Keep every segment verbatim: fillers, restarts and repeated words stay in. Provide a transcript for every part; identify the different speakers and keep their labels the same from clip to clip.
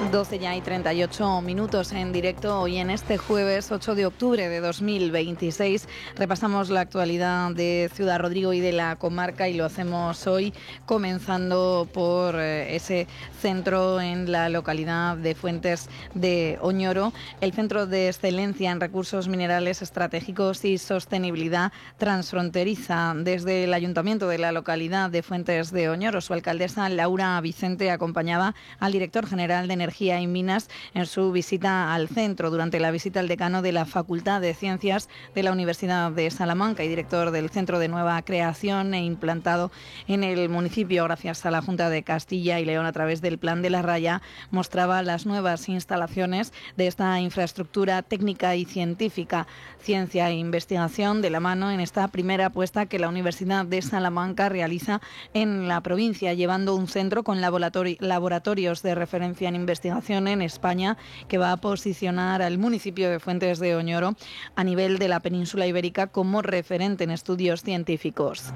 Speaker 1: doce ya y treinta y ocho minutos en directo. Hoy en este jueves ocho de octubre de dos mil veintiséis repasamos la actualidad de Ciudad Rodrigo y de la comarca, y lo hacemos hoy comenzando por eh, ese centro en la localidad de Fuentes de Oñoro, el Centro de Excelencia en Recursos Minerales Estratégicos y Sostenibilidad Transfronteriza. Desde el Ayuntamiento de la localidad de Fuentes de Oñoro, su alcaldesa Laura Vicente acompañaba al director general de Energía y Minas en su visita al centro. Durante la visita, el decano de la Facultad de Ciencias de la Universidad de Salamanca y director del Centro de Nueva Creación e implantado en el municipio gracias a la Junta de Castilla y León a través del Plan de la Raya, mostraba las nuevas instalaciones de esta infraestructura técnica y científica, ciencia e investigación de la mano en esta primera apuesta que la Universidad de Salamanca realiza en la provincia, llevando un centro con laboratori- laboratorios de referencia en investigación en España, que va a posicionar al municipio de Fuentes de Oñoro a nivel de la península ibérica como referente en estudios científicos.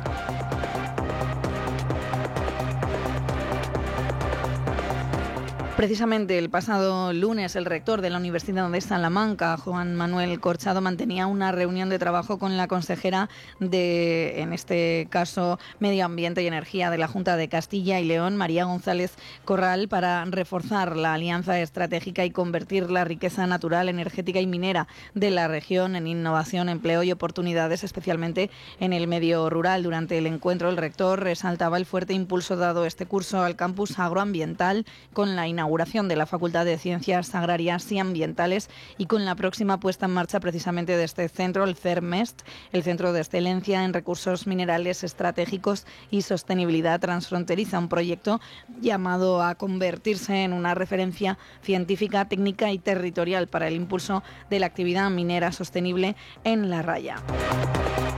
Speaker 1: Precisamente el pasado lunes, el rector de la Universidad de Salamanca, Juan Manuel Corchado, mantenía una reunión de trabajo con la consejera de, en este caso, Medio Ambiente y Energía de la Junta de Castilla y León, María González Corral, para reforzar la alianza estratégica y convertir la riqueza natural, energética y minera de la región en innovación, empleo y oportunidades, especialmente en el medio rural. Durante el encuentro, el rector resaltaba el fuerte impulso dado este curso al campus agroambiental con la inauguración de la Facultad de Ciencias Agrarias y Ambientales y con la próxima puesta en marcha precisamente de este centro, el CERMEST, el Centro de Excelencia en Recursos Minerales Estratégicos y Sostenibilidad Transfronteriza, un proyecto llamado a convertirse en una referencia científica, técnica y territorial para el impulso de la actividad minera sostenible en La Raya.